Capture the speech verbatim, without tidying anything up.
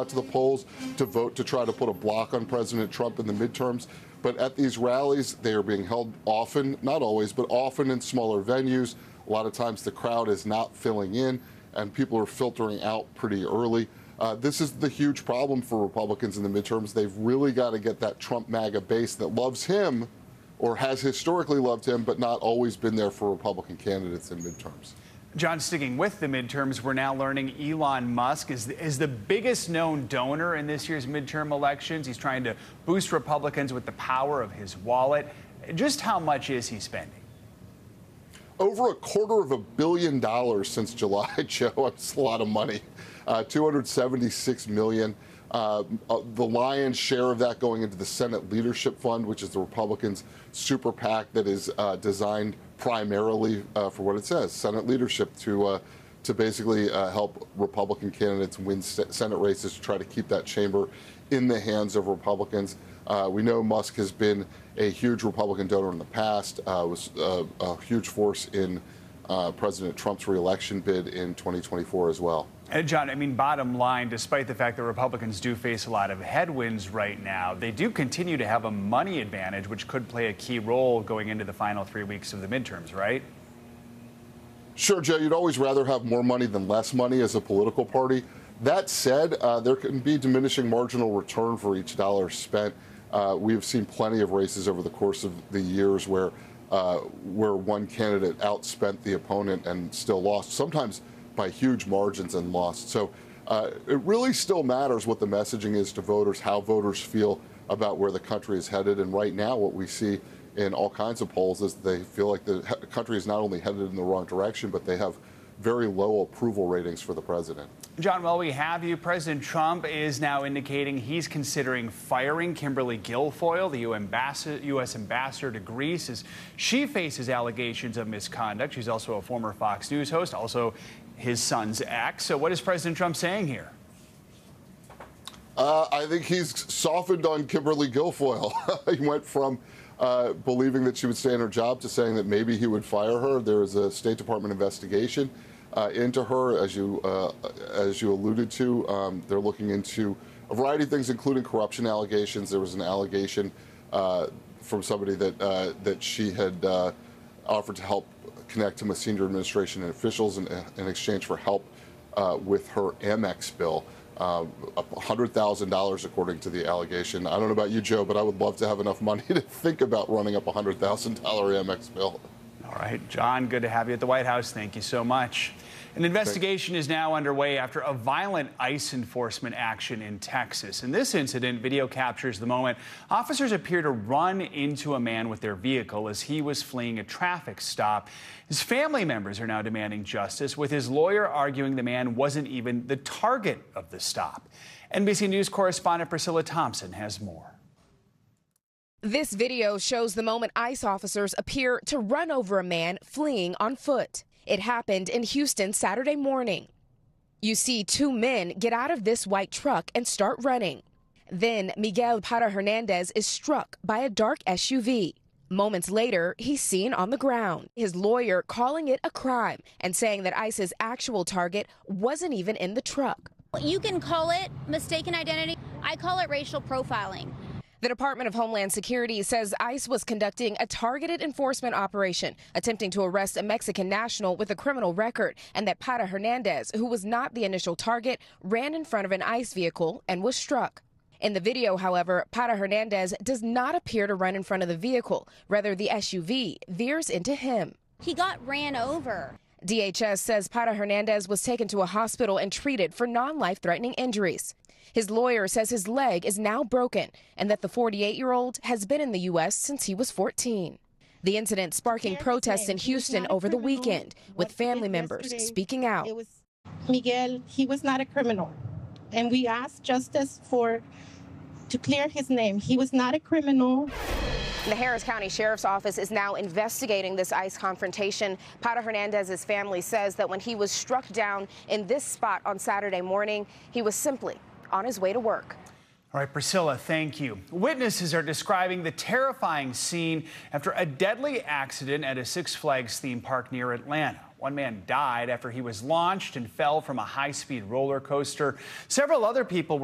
out to the polls to vote to try to put a block on President Trump in the midterms. But at these rallies, they are being held often, not always, but often in smaller venues. A lot of times the crowd is not filling in, and people are filtering out pretty early. Uh, this is the huge problem for Republicans in the midterms. They've really got to get that Trump MAGA base that loves him or has historically loved him, but not always been there for Republican candidates in midterms. John, sticking with the midterms, we're now learning Elon Musk is, is the biggest known donor in this year's midterm elections. He's trying to boost Republicans with the power of his wallet. Just how much is he spending? Over a quarter of a billion dollars since July, Joe. That's a lot of money. Uh, two hundred seventy-six million dollars. Uh, uh, the lion's share of that going into the Senate Leadership Fund, which is the Republicans' super PAC that is uh, designed primarily uh, for what it says, Senate leadership, to uh, to basically uh, help Republican candidates win Senate races, to try to keep that chamber in the hands of Republicans. Uh, we know Musk has been a huge Republican donor in the past, uh, was uh, a huge force in uh, President Trump's reelection bid in twenty twenty-four as well. And John, I mean, bottom line, despite the fact that Republicans do face a lot of headwinds right now, they do continue to have a money advantage, which could play a key role going into the final three weeks of the midterms, right? Sure, Joe. You'd always rather have more money than less money as a political party. That said, uh, there can be diminishing marginal return for each dollar spent. Uh, we have seen plenty of races over the course of the years where uh, where one candidate outspent the opponent and still lost, sometimes by huge margins, and lost. So uh, it really still matters what the messaging is to voters, how voters feel about where the country is headed. And right now, what we see in all kinds of polls is they feel like the country is not only headed in the wrong direction, but they have very low approval ratings for the president. John, while we have you, President Trump is now indicating he's considering firing Kimberly Guilfoyle, the U S ambassador to Greece, as she faces allegations of misconduct. She's also a former Fox News host, also his son's ex. So what is President Trump saying here? Uh, I think he's softened on Kimberly Guilfoyle. He went from uh, believing that she would stay in her job to saying that maybe he would fire her. There is a State Department investigation uh, into her, as you uh, as you alluded to. Um, they're looking into a variety of things, including corruption allegations. There was an allegation uh, from somebody that uh, that she had uh, offered to help connect to senior administration and officials in, in exchange for help uh, with her Amex bill. Uh, one hundred thousand dollars, according to the allegation. I don't know about you, Joe, but I would love to have enough money to think about running up a one hundred thousand dollar Amex bill. All right, John, good to have you at the White House. Thank you so much. An investigation is now underway after a violent ICE enforcement action in Texas. In this incident, video captures the moment officers appear to run into a man with their vehicle as he was fleeing a traffic stop. His family members are now demanding justice, with his lawyer arguing the man wasn't even the target of the stop. N B C News correspondent Priscilla Thompson has more. This video shows the moment ICE officers appear to run over a man fleeing on foot. It happened in Houston Saturday morning. You see two men get out of this white truck and start running. Then Miguel Para Hernandez is struck by a dark S U V. Moments later, he's seen on the ground. His lawyer calling it a crime and saying that ICE's actual target wasn't even in the truck. You can call it mistaken identity. I call it racial profiling. The Department of Homeland Security says ICE was conducting a targeted enforcement operation, attempting to arrest a Mexican national with a criminal record, and that Para Hernandez, who was not the initial target, ran in front of an ICE vehicle and was struck. In the video, however, Para Hernandez does not appear to run in front of the vehicle. Rather, the S U V veers into him. He got ran over. D H S says Para Hernandez was taken to a hospital and treated for non-life-threatening injuries. His lawyer says his leg is now broken and that the forty-eight-year-old has been in the U S since he was fourteen. The incident sparking protests in Houston over the weekend, with family members speaking out. It was Miguel, he was not a criminal, and we asked justice for to clear his name. He was not a criminal. The Harris County Sheriff's Office is now investigating this ICE confrontation. Para Hernandez's family says that when he was struck down in this spot on Saturday morning, he was simply on his way to work. All right, Priscilla, thank you. Witnesses are describing the terrifying scene after a deadly accident at a Six Flags theme park near Atlanta. One man died after he was launched and fell from a high-speed roller coaster. Several other people